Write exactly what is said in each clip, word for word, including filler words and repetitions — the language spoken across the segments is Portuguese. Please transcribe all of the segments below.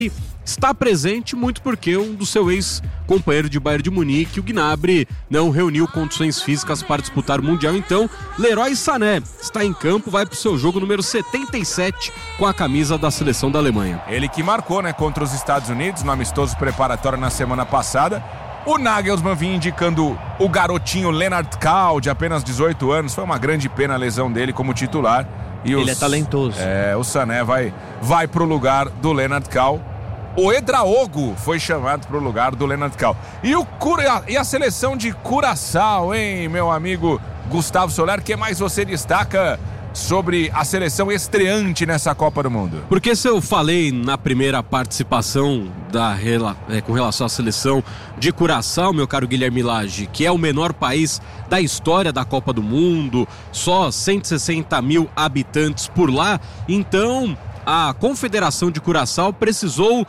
está presente muito porque um do seu ex-companheiro de Bayern de Munique, o Gnabry, não reuniu condições físicas para disputar o Mundial. Então, Leroy Sané está em campo, vai para o seu jogo número setenta e sete com a camisa da seleção da Alemanha. Ele que marcou, né, contra os Estados Unidos no amistoso preparatório na semana passada. O Nagelsmann vinha indicando o garotinho Leonard Kahl, de apenas dezoito anos. Foi uma grande pena a lesão dele como titular. E Ele os, é talentoso. É, o Sané vai, vai pro lugar do Leonard Kahl. O Edraogo foi chamado pro lugar do Leonard Kahl. E, o Cura... e a seleção de Curaçao, hein, meu amigo Gustavo Soler? O que mais você destaca sobre a seleção estreante nessa Copa do Mundo? Porque se eu falei na primeira participação da, é, com relação à seleção de Curaçao, meu caro Guilherme Lage, que é o menor país da história da Copa do Mundo, só cento e sessenta mil habitantes por lá, então a Confederação de Curaçao precisou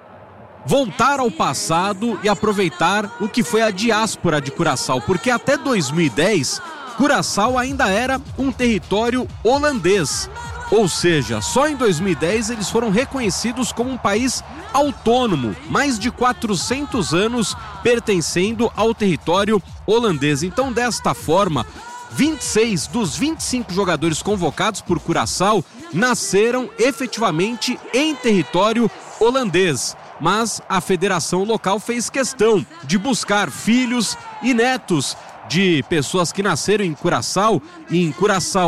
voltar ao passado e aproveitar o que foi a diáspora de Curaçao, porque até dois mil e dez Curaçao ainda era um território holandês, ou seja, só em dois mil e dez eles foram reconhecidos como um país autônomo, mais de quatrocentos anos pertencendo ao território holandês. Então, desta forma, vinte e seis dos vinte e cinco jogadores convocados por Curaçao nasceram efetivamente em território holandês. Mas a federação local fez questão de buscar filhos e netos de pessoas que nasceram em Curaçao e em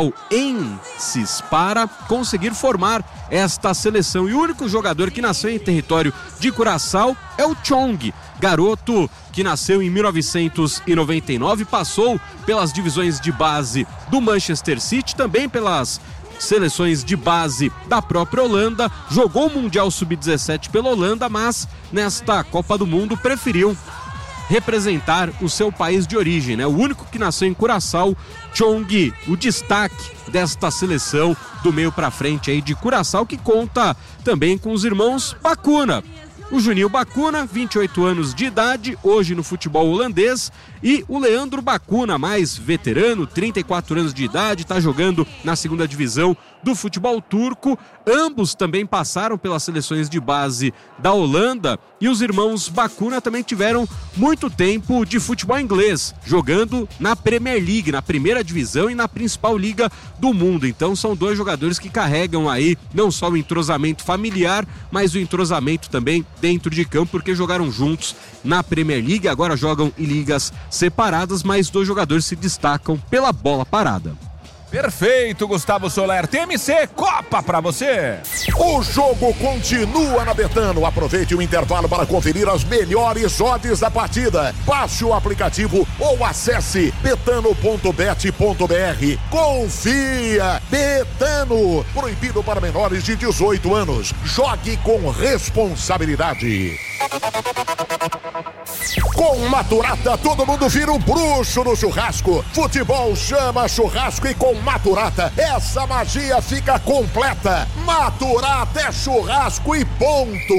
Curaçaoenses para conseguir formar esta seleção. E o único jogador que nasceu em território de Curaçao é o Chong, garoto que nasceu em mil novecentos e noventa e nove, passou pelas divisões de base do Manchester City, também pelas seleções de base da própria Holanda, jogou o Mundial sub dezessete pela Holanda, mas nesta Copa do Mundo preferiu representar o seu país de origem, né? O único que nasceu em Curaçao, Chong, o destaque desta seleção do meio pra frente aí de Curaçao, que conta também com os irmãos Bacuna. O Juninho Bacuna, vinte e oito anos de idade, hoje no futebol holandês, e o Leandro Bacuna, mais veterano, trinta e quatro anos de idade, está jogando na segunda divisão do futebol turco. Ambos também passaram pelas seleções de base da Holanda, e os irmãos Bacuna também tiveram muito tempo de futebol inglês, jogando na Premier League, na primeira divisão e na principal liga do mundo. Então são dois jogadores que carregam aí não só o entrosamento familiar, mas o entrosamento também dentro de campo, porque jogaram juntos na Premier League, agora jogam em ligas separadas, mas dois jogadores se destacam pela bola parada. Perfeito, Gustavo Soler. T M C Copa pra você. O jogo continua na Betano. Aproveite o intervalo para conferir as melhores odds da partida. Baixe o aplicativo ou acesse betano ponto bet ponto br. Confia! Betano. Proibido para menores de dezoito anos. Jogue com responsabilidade. Com Maturata, todo mundo vira um bruxo no churrasco. Futebol chama churrasco e com Maturata, essa magia fica completa. Maturata é churrasco e ponto.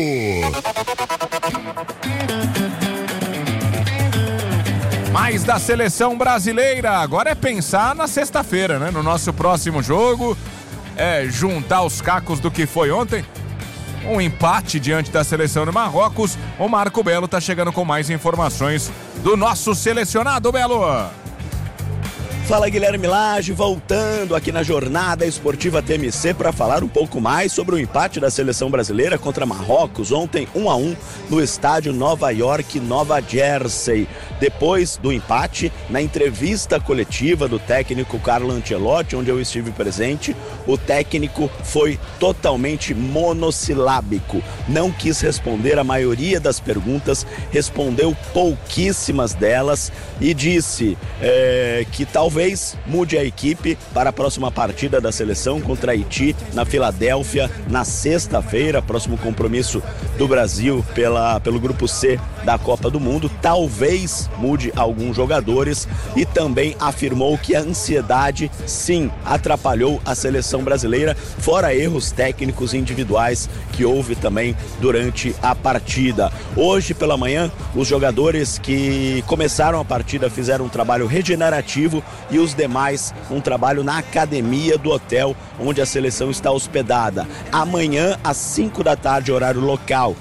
Mais da seleção brasileira, agora é pensar na sexta-feira, né? No nosso próximo jogo, é juntar os cacos do que foi ontem. Um empate diante da seleção do Marrocos. O Marco Belo tá chegando com mais informações do nosso selecionado, Belo. Fala, Guilherme Lage, voltando aqui na Jornada Esportiva T M C para falar um pouco mais sobre o empate da seleção brasileira contra Marrocos ontem, um a um, no estádio Nova York, Nova Jersey. Depois do empate, na entrevista coletiva do técnico Carlo Ancelotti, onde eu estive presente, o técnico foi totalmente monossilábico. Não quis responder a maioria das perguntas, respondeu pouquíssimas delas e disse é, que talvez mude a equipe para a próxima partida da seleção contra Haiti na Filadélfia na sexta-feira, próximo compromisso do Brasil pela, pelo grupo C da Copa do Mundo. Talvez mude alguns jogadores e também afirmou que a ansiedade sim atrapalhou a seleção brasileira, fora erros técnicos individuais que houve também durante a partida. Hoje pela manhã, os jogadores que começaram a partida fizeram um trabalho regenerativo e os demais um trabalho na academia do hotel onde a seleção está hospedada. Amanhã, às cinco da tarde, horário local,